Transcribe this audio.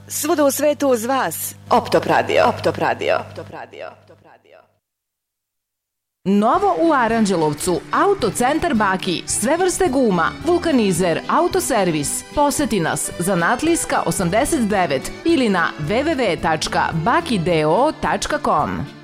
Svuda u svetu uz vas. Optop Radio. Optop Radio. Optop Radio. Novo u Aranđelovcu, Autocentar Baki, sve vrste guma, vulkanizer, autoservis. Poseti nas, Zanatlijska 89 ili na www.bakideo.com.